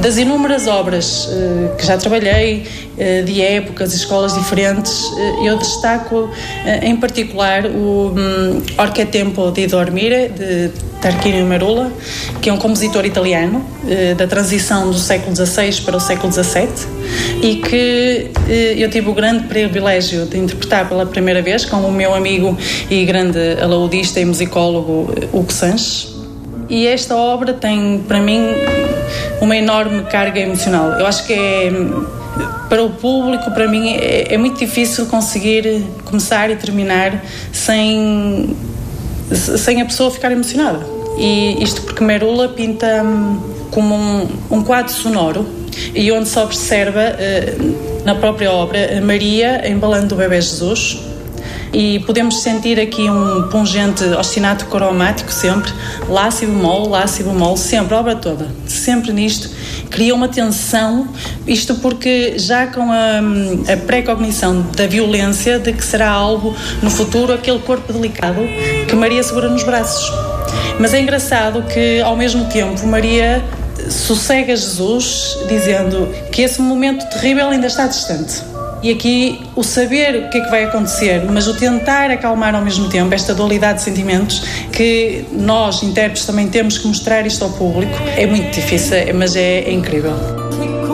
Das inúmeras obras que já trabalhei, de épocas e escolas diferentes, eu destaco em particular o Orchetempo di Dormire, de Tarquinio Merulla, que é um compositor italiano da transição do século XVI para o século XVII e que eu tive o grande privilégio de interpretar pela primeira vez com o meu amigo e grande alaudista e musicólogo Hugo Sanches. E esta obra tem, para mim, uma enorme carga emocional. Eu acho que para o público, para mim, é muito difícil conseguir começar e terminar sem a pessoa ficar emocionada. E isto porque Merulla pinta como um quadro sonoro e onde se observa na própria obra Maria embalando o bebê Jesus. E podemos sentir aqui um pungente ostinato cromático sempre, lá si bemol, sempre, a obra toda, sempre nisto, cria uma tensão, isto porque já com a pré-cognição da violência de que será algo no futuro, aquele corpo delicado que Maria segura nos braços. Mas é engraçado que ao mesmo tempo Maria sossega Jesus dizendo que esse momento terrível ainda está distante. E aqui o saber o que é que vai acontecer, mas o tentar acalmar ao mesmo tempo esta dualidade de sentimentos que nós, intérpretes, também temos que mostrar isto ao público, é muito difícil, mas é incrível.